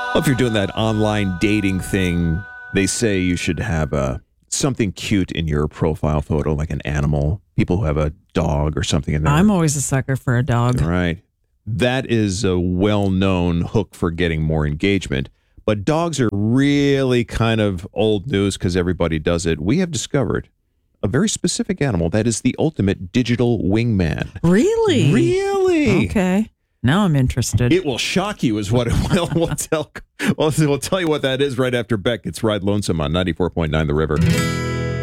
Well, if you're doing that online dating thing, they say you should have something cute in your profile photo, like an animal. People who have a dog or something in there. I'm always a sucker for a dog. Right. That is a well-known hook for getting more engagement. But dogs are really kind of old news because everybody does it. We have discovered a very specific animal that is the ultimate digital wingman. Really? Really? Okay. Now I'm interested. It will shock you is what it will. We'll tell you what that is right after Beck. It's Ride Lonesome on 94.9 The River.